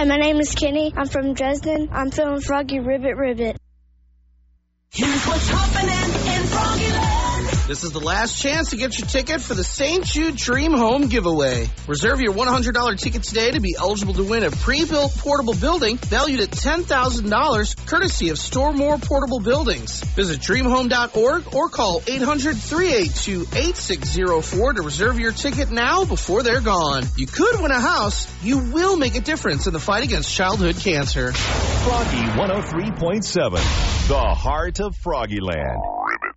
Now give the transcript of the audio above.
Hi, my name is Kenny. I'm from Dresden. I'm feeling Froggy Ribbit Ribbit. Here's what's happening in Froggyland. This is the last chance to get your ticket for the St. Jude Dream Home giveaway. Reserve your $100 ticket today to be eligible to win a pre-built portable building valued at $10,000, courtesy of Store More Portable Buildings. Visit dreamhome.org or call 800-382-8604 to reserve your ticket now before they're gone. You could win a house. You will make a difference in the fight against childhood cancer. Froggy 103.7, the heart of Froggyland.